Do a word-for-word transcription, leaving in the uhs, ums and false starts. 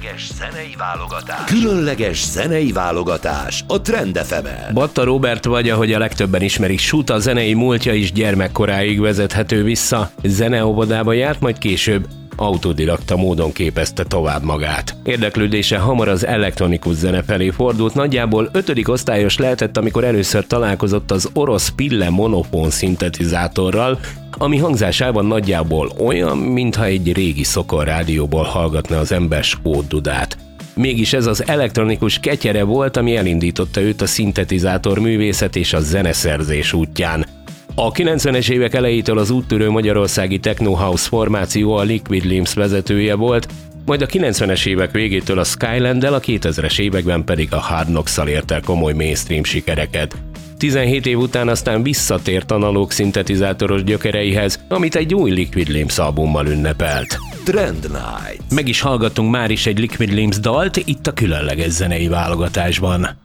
Különleges zenei válogatás. Különleges zenei válogatás a Trend ef emen. Batta Róbert vagy, ahogy a legtöbben ismerik, Suta zenei múltja is gyermekkoráig vezethető vissza. Zeneóvodába járt, majd később autodidakta módon képezte tovább magát. Érdeklődése hamar az elektronikus zene felé fordult, nagyjából ötödik osztályos lehetett, amikor először találkozott az orosz Pille monofón szintetizátorral, ami hangzásában nagyjából olyan, mintha egy régi szokor rádióból hallgatna az ember skóddudát. Mégis ez az elektronikus ketyere volt, ami elindította őt a szintetizátor művészet és a zeneszerzés útján. A kilencvenes évek elejétől az úttörő magyarországi techno house formáció a Liquid Limbs vezetője volt, majd a kilencvenes évek végétől a Skyland-del, a kétezres években pedig a Hard Knocks-szal ért el komoly mainstream sikereket. tizenhét év után aztán visszatért analóg szintetizátoros gyökereihez, amit egy új Liquid Limbs albummal ünnepelt. Trend Night. Meg is hallgattunk már is egy Liquid Limbs dalt itt a különleges zenei válogatásban.